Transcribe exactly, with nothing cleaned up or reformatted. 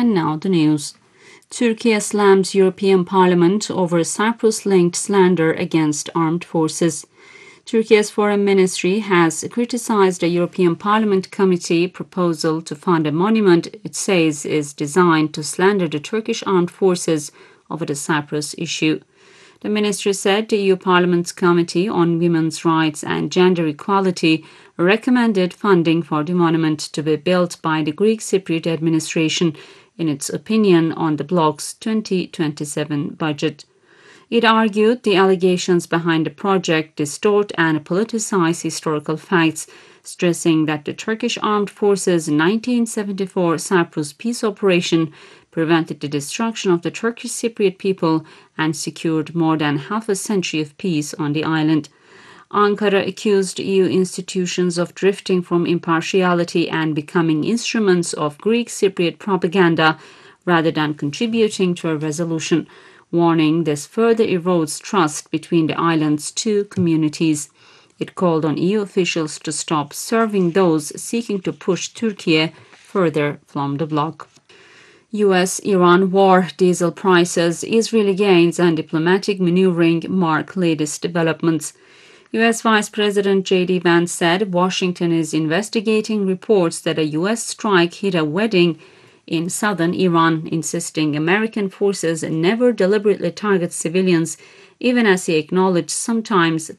And now the news. Turkey slams European Parliament over Cyprus-linked slander against armed forces. Turkey's foreign ministry has criticized a European Parliament committee proposal to fund a monument it says is designed to slander the Turkish armed forces over the Cyprus issue. The ministry said the E U Parliament's Committee on Women's Rights and Gender Equality recommended funding for the monument to be built by the Greek Cypriot administration in its opinion on the bloc's twenty twenty-seven budget. It argued the allegations behind the project distort and politicize historical facts, stressing that the Turkish Armed Forces' nineteen seventy-four Cyprus peace operation prevented the destruction of the Turkish Cypriot people and secured more than half a century of peace on the island. Ankara accused E U institutions of drifting from impartiality and becoming instruments of Greek Cypriot propaganda rather than contributing to a resolution, warning this further erodes trust between the island's two communities. It called on E U officials to stop serving those seeking to push Turkey further from the bloc. U S Iran war, diesel prices, Israeli gains and diplomatic maneuvering mark latest developments. U S Vice President J D Vance said Washington is investigating reports that a U S strike hit a wedding in southern Iran, insisting American forces never deliberately target civilians, even as he acknowledged sometimes